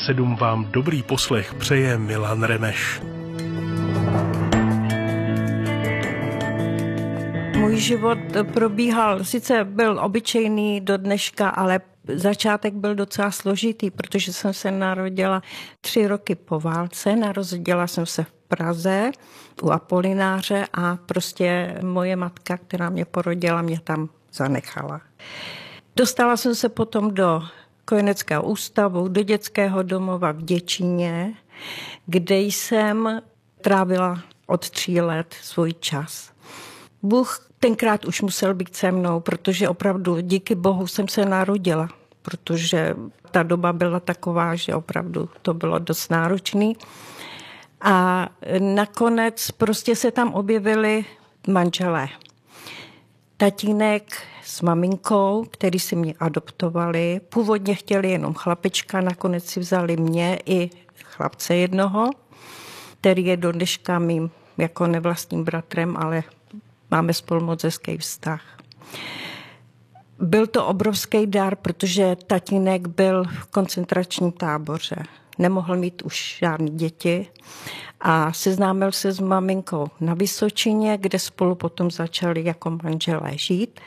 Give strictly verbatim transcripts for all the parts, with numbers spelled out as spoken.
sedm vám dobrý poslech přeje Milan Remeš. Můj život probíhal, sice byl obyčejný do dneška, ale začátek byl docela složitý, protože jsem se narodila tři roky po válce. Narodila jsem se v Praze u Apolináře a prostě moje matka, která mě porodila, mě tam zanechala. Dostala jsem se potom do kojeneckého ústavu, do dětského domova v Děčíně, kde jsem trávila od tří let svůj čas. Bůh tenkrát už musel být se mnou, protože opravdu díky Bohu jsem se narodila, protože ta doba byla taková, že opravdu to bylo dost náročný. A nakonec prostě se tam objevili manželé. Tatínek s maminkou, který si mě adoptovali. Původně chtěli jenom chlapečka, nakonec si vzali mě i chlapce jednoho, který je do dneška mým jako nevlastním bratrem, ale máme spolu moc hezký vztah. Byl to obrovský dar, protože tatínek byl v koncentračním táboře. Nemohl mít už žádný děti a seznámil se s maminkou na Vysočině, kde spolu potom začali jako manželé žít.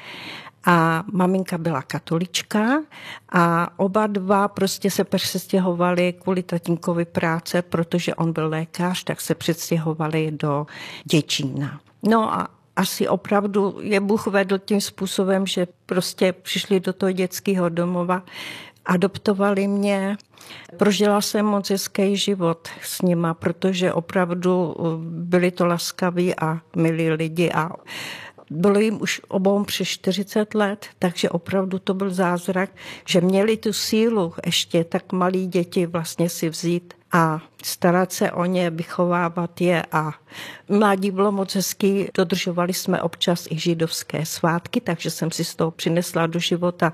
A maminka byla katolička a oba dva prostě se přestěhovali kvůli tatínkovi práce, protože on byl lékař, tak se přestěhovali do Děčína. No a asi opravdu je Bůh vedl tím způsobem, že prostě přišli do toho dětského domova, adoptovali mě. Prožila jsem moc hezký život s nima, protože opravdu byli to laskaví a milí lidi a bylo jim už obou přes čtyřicet let, takže opravdu to byl zázrak, že měli tu sílu ještě tak malí děti vlastně si vzít a starat se o ně, vychovávat je a mládí bylo moc hezký. Dodržovali jsme občas i židovské svátky, takže jsem si z toho přinesla do života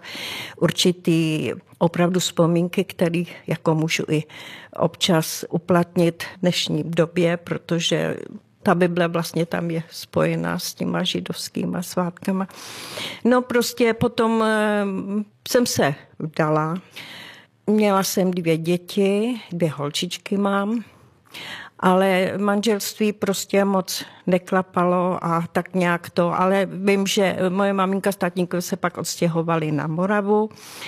určitý opravdu vzpomínky, které jako můžu i občas uplatnit v dnešní době, protože ta Bible vlastně tam je spojená s těma židovskýma svátkama. No prostě potom jsem se vdala. Měla jsem dvě děti, dvě holčičky mám, ale manželství prostě moc neklapalo a tak nějak to, ale vím, že moje maminka s tatínkem se pak odstěhovali na Moravu.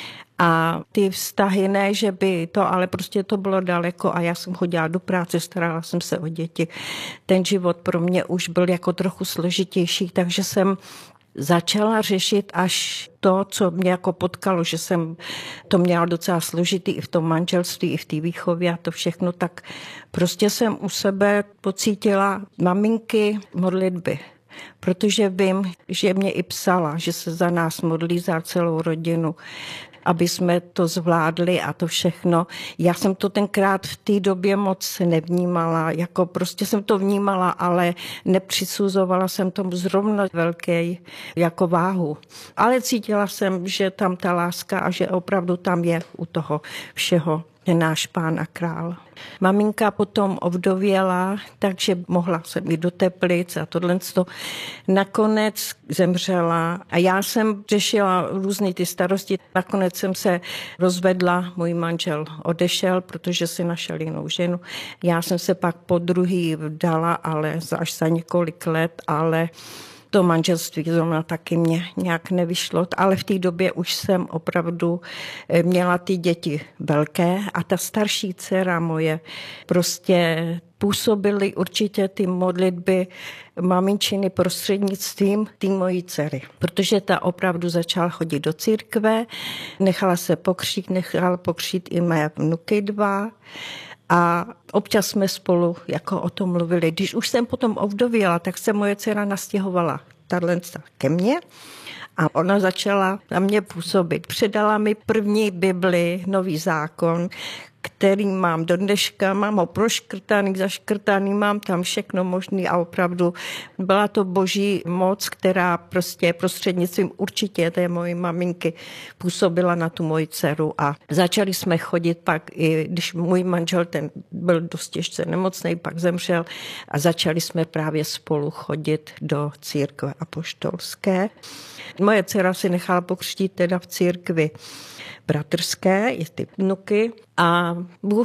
A ty vztahy, ne, že by to, ale prostě to bylo daleko a já jsem chodila do práce, starala jsem se o děti. Ten život pro mě už byl jako trochu složitější, takže jsem začala řešit až to, co mě jako potkalo, že jsem to měla docela složitý i v tom manželství, i v té výchově a to všechno, tak prostě jsem u sebe pocítila maminky modlitby. Protože vím, že mě i psala, že se za nás modlí, za celou rodinu, aby jsme to zvládli a to všechno. Já jsem to tenkrát v té době moc nevnímala, jako prostě jsem to vnímala, ale nepřisuzovala jsem tomu zrovna velký jako váhu. Ale cítila jsem, že tam ta láska a že opravdu tam je u toho všeho je náš Pán a král. Maminka potom ovdověla, takže mohla se jít do Teplic a tohle. Nakonec zemřela a já jsem řešila různé ty starosti. Nakonec jsem se rozvedla, můj manžel odešel, protože si našel jinou ženu. Já jsem se pak po druhý vdala, ale až za několik let, ale to manželství zrovna taky mě nějak nevyšlo, ale v té době už jsem opravdu měla ty děti velké a ta starší dcera moje prostě působily určitě ty modlitby maminčiny prostřednictvím té mojí dcery, protože ta opravdu začala chodit do církve, nechala se pokřít, nechala pokřít i mé vnuky dva. A občas jsme spolu jako o tom mluvili. Když už jsem potom ovdověla, tak se moje dcera nastěhovala tato ke mně a ona začala na mě působit. Předala mi první Bibli, Nový zákon, který mám do dneška, mám ho proškrtaný, zaškrtaný, mám tam všechno možné a opravdu byla to boží moc, která prostě prostřednictvím určitě té mojí maminky působila na tu moji dceru a začali jsme chodit pak, i když můj manžel ten byl dost těžce nemocný, pak zemřel a začali jsme právě spolu chodit do církve apoštolské. Moje dcera si nechala pokřtít teda v církvi bratrské, i ty vnuky a Bůh